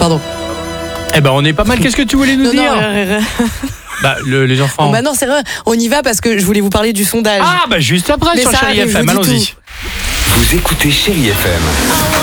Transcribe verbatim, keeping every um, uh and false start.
Pardon. Eh ben, on est pas mal. Qu'est-ce que tu voulais nous Non, dire non, euh, Bah, le- les enfants. oh, bah non, c'est vrai. On y va parce que je voulais vous parler du sondage. Ah, bah juste après Mais sur ça Chérie arrive, je F M. vous dis Allons-y. tout. Vous écoutez Chérie F M.